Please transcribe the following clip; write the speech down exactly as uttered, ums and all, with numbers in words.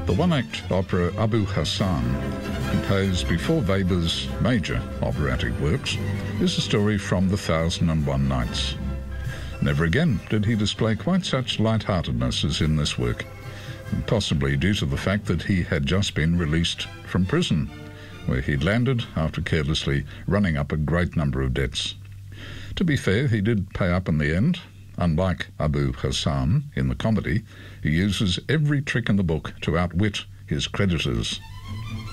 The one-act opera Abu Hassan, composed before Weber's major operatic works, is a story from The Thousand and One Nights. Never again did he display quite such lightheartedness as in this work, possibly due to the fact that he had just been released from prison, where he'd landed after carelessly running up a great number of debts. To be fair, he did pay up in the end. Unlike Abu Hassan in the comedy, he uses every trick in the book to outwit his creditors.